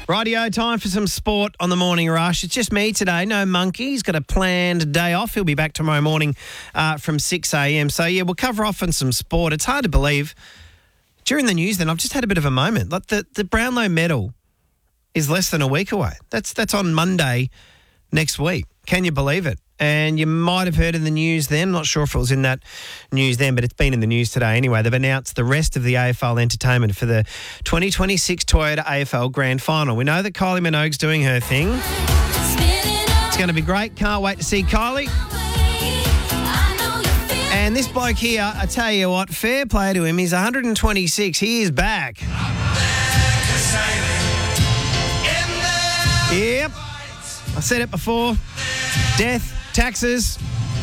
Rightio, time for some sport on the Morning Rush. It's just me today, no Monkey. He's got a planned day off. He'll be back tomorrow morning from 6 a.m. So, yeah, we'll cover off on some sport. It's hard to believe. During the news then, I've just had a bit of a moment. Like the Brownlow medal is less than a week away. That's on Monday next week. Can you believe it? And you might have heard in the news then, not sure if it was in that news then, but it's been in the news today anyway. They've announced the rest of the AFL entertainment for the 2026 Toyota AFL Grand Final. We know that Kylie Minogue's doing her thing. It's going to be great. Can't wait to see Kylie. And this bloke here, I tell you what, fair play to him. He's 126. He is back. Yep. I said it before. Death, taxes.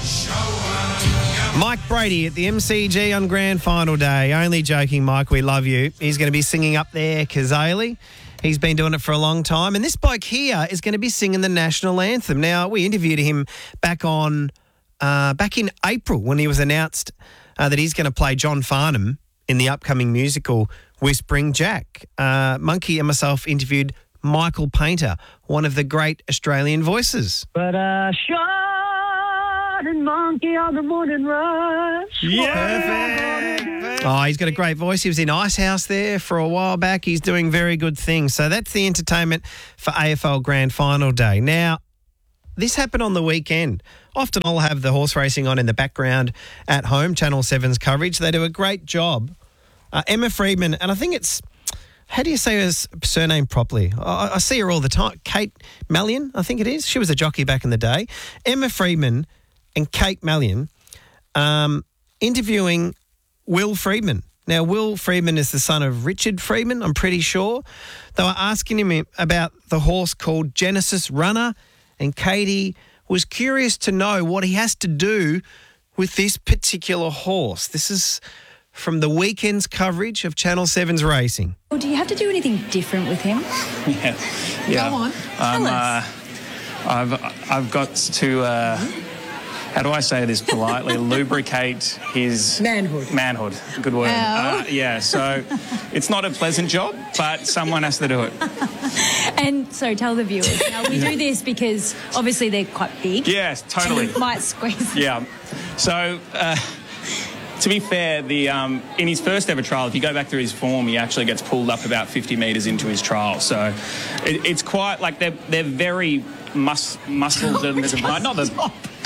Mike Brady at the MCG on Grand Final Day. Only joking, Mike. We love you. He's going to be singing up there, Kazali. He's been doing it for a long time. And this bloke here is going to be singing the national anthem. Now, we interviewed him back in April when he was announced that he's going to play John Farnham in the upcoming musical Whispering Jack. Monkey and myself interviewed Michael Painter, one of the great Australian voices. But shot and monkey on the morning rush. Yeah. Perfect. Oh, he's got a great voice. He was in Icehouse there for a while back. He's doing very good things. So that's the entertainment for AFL Grand Final Day. Now, this happened on the weekend. Often I'll have the horse racing on in the background at home, Channel 7's coverage. They do a great job. Emma Freedman, and I think it's, how do you say her surname properly? I see her all the time. Kate Mallion, I think it is. She was a jockey back in the day. Emma Freedman and Kate Mallion interviewing Will Freedman. Now, Will Freedman is the son of Richard Freedman, I'm pretty sure. They were asking him about the horse called Genesis Runner, and Katie was curious to know what he has to do with this particular horse. This is from the weekend's coverage of Channel 7's racing. Well, do you have to do anything different with him? Yeah. Go on, tell us. I've got to, how do I say this politely, lubricate his... Manhood. Good word. Oh. So it's not a pleasant job, but someone has to do it. And so tell the viewers. Now, we do this because obviously they're quite big. Yes, totally. And might squeeze. Yeah. So... to be fair, in his first ever trial, if you go back through his form, he actually gets pulled up about 50 metres into his trial. So it's quite like they're very muscled and there's not the.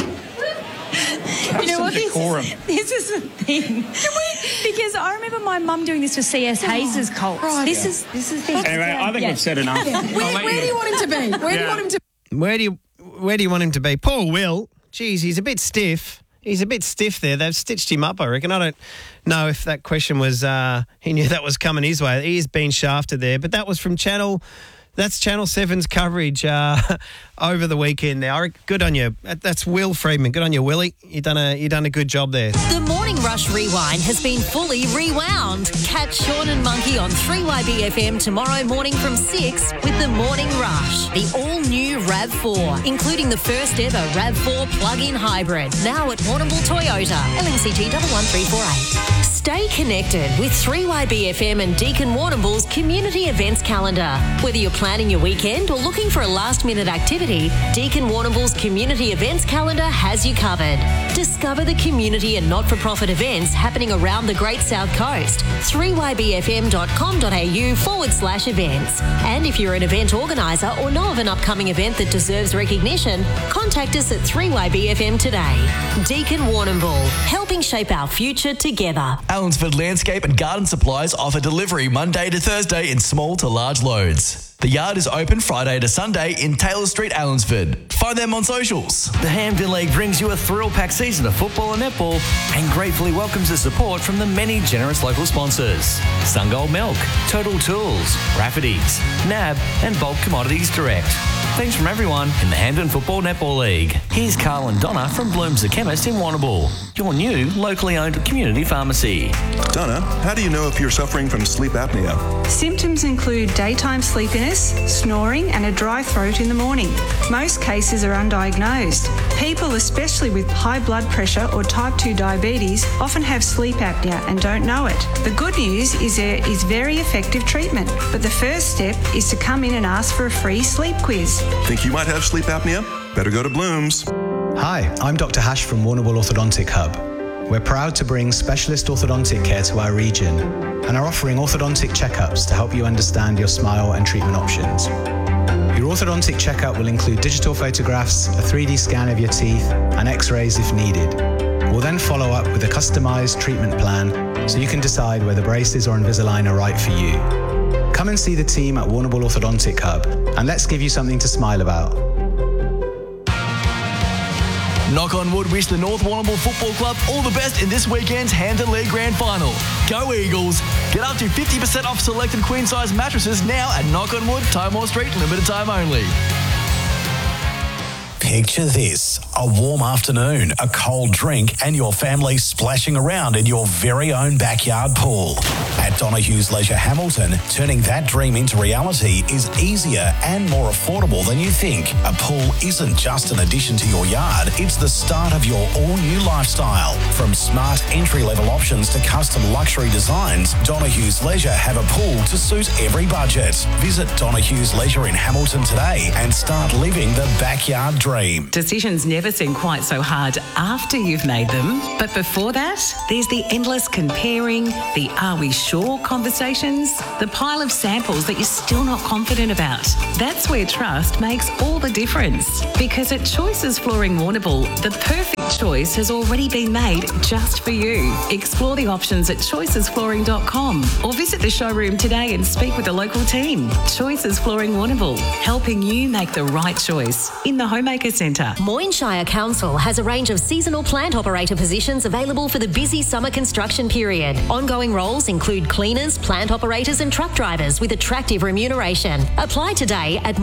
You know what? This is the thing. Because I remember my mum doing this for C.S. Hayes' colts. Right. This is the Anyway, I think we've said enough. Where do you want him to be? Where do you want him to be? Poor Will. Geez, he's a bit stiff. He's a bit stiff there. They've stitched him up, I reckon. I don't know if that question was, he knew that was coming his way. He's been shafted there. But that was from Channel 7's coverage over the weekend now. Good on you. That's Will Freedman. Good on you, Willie. You done a good job there. The Morning Rush Rewind has been fully rewound. Catch Sean and Monkey on 3YBFM tomorrow morning from 6 with The Morning Rush. The all-new RAV4, including the first ever RAV4 plug-in hybrid. Now at Warrnambool Toyota, LNCT 11348. Stay connected with 3YBFM and Deakin Warrnambool's community events calendar. Whether you're planning your weekend or looking for a last-minute activity, Deakin Warrnambool's community events calendar has you covered. Discover the community and not-for-profit events happening around the Great South Coast. 3ybfm.com.au/events. And if you're an event organiser or know of an upcoming event that deserves recognition, contact us at 3YBFM today. Deakin Warrnambool, helping shape our future together. Allensford Landscape and Garden Supplies offer delivery Monday to Thursday in small to large loads. The yard is open Friday to Sunday in Taylor Street, Allensford. Find them on socials. The Hampden League brings you a thrill-packed season of football and netball and gratefully welcomes the support from the many generous local sponsors. Sungold Milk, Total Tools, Rafferty's, NAB and Bulk Commodities Direct. Thanks from everyone in the Hampden Football Netball League. Here's Carl and Donna from Bloom's the Chemist in Warrnambool, your new locally owned community pharmacy. Donna, how do you know if you're suffering from sleep apnea? Symptoms include daytime sleepiness, snoring and a dry throat in the morning. Most cases are undiagnosed. People, especially with high blood pressure or type 2 diabetes, often have sleep apnea and don't know it. The good news is there is very effective treatment, but the first step is to come in and ask for a free sleep quiz. Think you might have sleep apnea? Better go to Bloom's. Hi, I'm Dr. Hash from Warrnambool Orthodontic Hub. We're proud to bring specialist orthodontic care to our region and are offering orthodontic checkups to help you understand your smile and treatment options. Your orthodontic checkup will include digital photographs, a 3D scan of your teeth, and X-rays if needed. We'll then follow up with a customised treatment plan so you can decide whether braces or Invisalign are right for you. Come and see the team at Warrnambool Orthodontic Hub and let's give you something to smile about. Knock on wood, wish the North Warrnambool Football Club all the best in this weekend's Hampden League Grand Final. Go Eagles! Get up to 50% off selected queen-size mattresses now at Knock on Wood, Timor Street, limited time only. Picture this, a warm afternoon, a cold drink and your family splashing around in your very own backyard pool. At Donohue's Leisure Hamilton, turning that dream into reality is easier and more affordable than you think. A pool isn't just an addition to your yard, it's the start of your all-new lifestyle. From smart entry-level options to custom luxury designs, Donohue's Leisure have a pool to suit every budget. Visit Donohue's Leisure in Hamilton today and start living the backyard dream. Decisions never seem quite so hard after you've made them. But before that, there's the endless comparing, the are we sure conversations, the pile of samples that you're still not confident about. That's where trust makes all the difference. Because at Choices Flooring Warrnambool, the perfect choice has already been made just for you. Explore the options at choicesflooring.com or visit the showroom today and speak with the local team. Choices Flooring Warrnambool, helping you make the right choice in the Homemaker Centre. Moyne Shire Council has a range of seasonal plant operator positions available for the busy summer construction period. Ongoing roles include cleaners, plant operators and truck drivers with attractive remuneration. Apply today at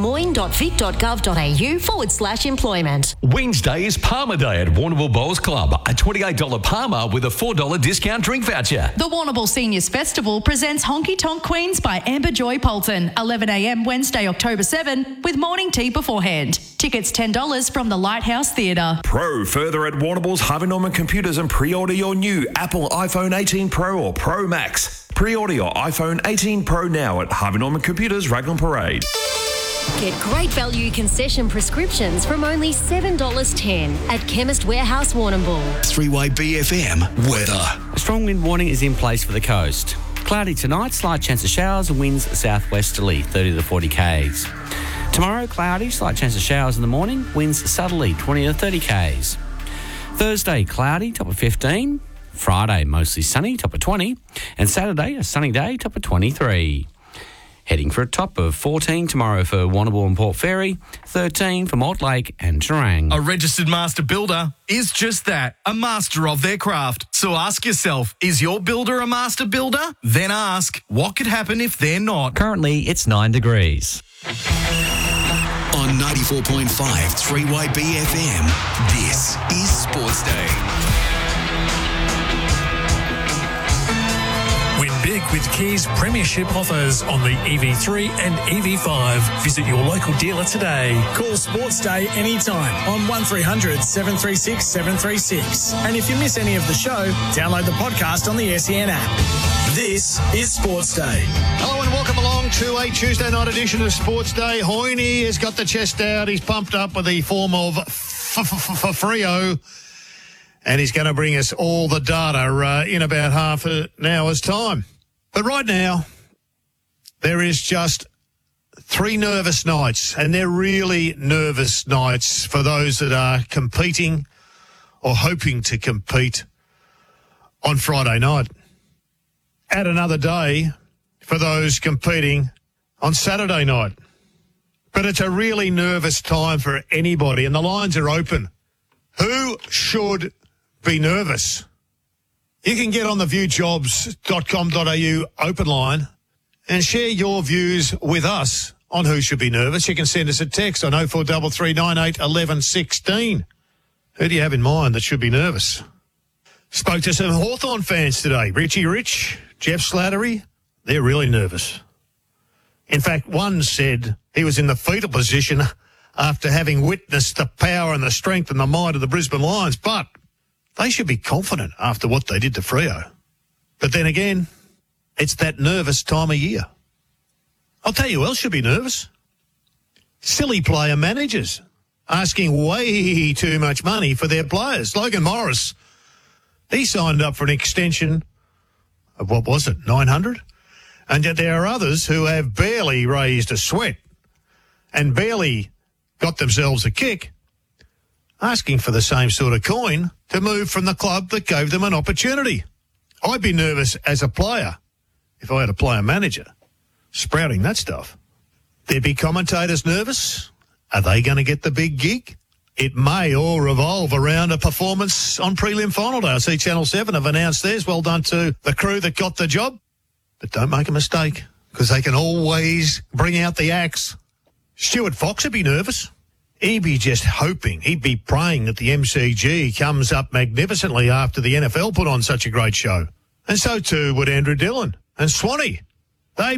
moyne.vic.gov.au/employment. Wednesday is Palmer Day at Warrnambool Bowls Club. A $28 Palmer with a $4 discount drink voucher. The Warrnambool Seniors Festival presents Honky Tonk Queens by Amber Joy Polton. 11 a.m. Wednesday, October 7 with morning tea beforehand. Tickets $10 from the Lighthouse Theatre. Pro further at Warrnambool's Harvey Norman Computers and pre-order your new Apple iPhone 18 Pro or Pro Max. Pre-order your iPhone 18 Pro now at Harvey Norman Computers, Raglan Parade. Get great value concession prescriptions from only $7.10 at Chemist Warehouse Warrnambool. 3-Way BFM weather. A strong wind warning is in place for the coast. Cloudy tonight, slight chance of showers and winds southwesterly, 30 to 40 k's. Tomorrow, cloudy, slight chance of showers in the morning, winds southerly, 20 to 30 k's. Thursday, cloudy, top of 15. Friday, mostly sunny, top of 20. And Saturday, a sunny day, top of 23. Heading for a top of 14 tomorrow for Warrnambool and Port Fairy, 13 for Mortlake and Terang. A registered master builder is just that, a master of their craft. So ask yourself, is your builder a master builder? Then ask, what could happen if they're not? Currently, it's 9 degrees. On 94.5 3-Way BFM, this is Sports Day. Win big with Kia's premiership offers on the EV3 and EV5. Visit your local dealer today. Call Sports Day anytime on 1300 736 736. And if you miss any of the show, download the podcast on the SEN app. This is Sports Day. Hello and welcome along to a Tuesday night edition of Sports Day. Hoyne has got the chest out. He's pumped up with the form of Freo. And he's going to bring us all the data in about half an hour's time. But right now, there is just 3 nervous nights, and they're really nervous nights for those that are competing or hoping to compete on Friday night. Add another day for those competing on Saturday night. But it's a really nervous time for anybody, and the lines are open. Who should be nervous? You can get on the viewjobs.com.au open line and share your views with us on who should be nervous, you can send us a text on 0433 98 11 16. Who do you have in mind that should be nervous? Spoke to some Hawthorn fans today. Richie Rich, Jeff Slattery, they're really nervous. In fact, one said he was in the fetal position after having witnessed the power and the strength and the might of the Brisbane Lions, but they should be confident after what they did to Freo. But then again, it's that nervous time of year. I'll tell you who else should be nervous. Silly player managers asking way too much money for their players. Logan Morris, he signed up for an extension of, what was it, 900? And yet there are others who have barely raised a sweat and barely got themselves a kick, asking for the same sort of coin to move from the club that gave them an opportunity. I'd be nervous as a player if I had a player manager sprouting that stuff. There'd be commentators nervous. Are they going to get the big gig? It may all revolve around a performance on prelim final day. I see Channel 7 have announced theirs. Well done to the crew that got the job. But don't make a mistake, because they can always bring out the axe. Stuart Fox would be nervous. He'd be just hoping, he'd be praying that the MCG comes up magnificently after the NFL put on such a great show. And so too would Andrew Dillon and Swanee. They'd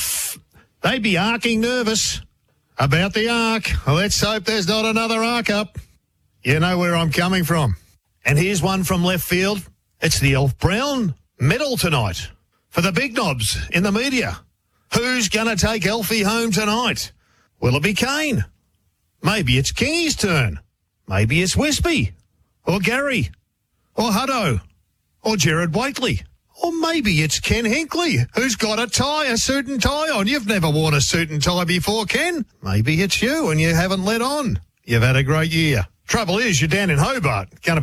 be arcing nervous about the arc. Let's hope there's not another arc up. You know where I'm coming from. And here's one from left field. It's the Elf Brown medal tonight for the big knobs in the media. Who's going to take Elfie home tonight? Will it be Kane? Maybe it's Kingy's turn. Maybe it's Wispy or Gary or Hutto or Gerard Waitley. Or maybe it's Ken Hinkley, who's got a suit and tie on. You've never worn a suit and tie before, Ken. Maybe it's you and you haven't let on. You've had a great year. Trouble is, you're down in Hobart. Gonna